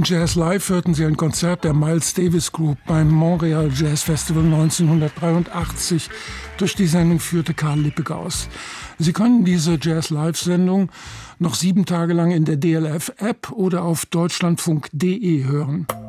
Jazz Live hörten Sie ein Konzert der Miles Davis Group beim Montreal Jazz Festival 1983. Durch die Sendung führte Karl Lippegaus. Sie können diese Jazz Live Sendung noch 7 Tage lang in der DLF App oder auf deutschlandfunk.de hören.